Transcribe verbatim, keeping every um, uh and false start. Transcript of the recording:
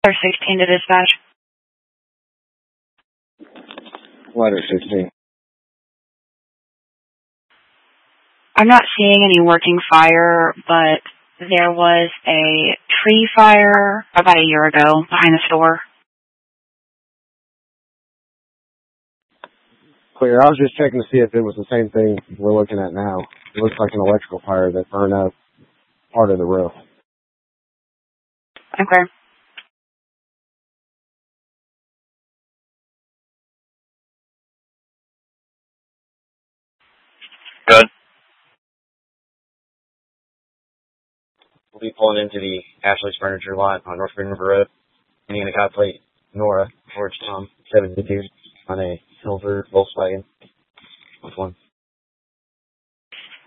Letter sixteen to dispatch. Letter sixteen. I'm not seeing any working fire, but there was a tree fire about a year ago behind the store. Clear. I was just checking to see if it was the same thing we're looking at now. It looks like an electrical fire that burned up part of the roof. Okay. Good. We'll be pulling into the Ashley's Furniture lot on North Green River Road. Indiana plate Nora, George Tom, seventy-two, on a silver Volkswagen. Which one?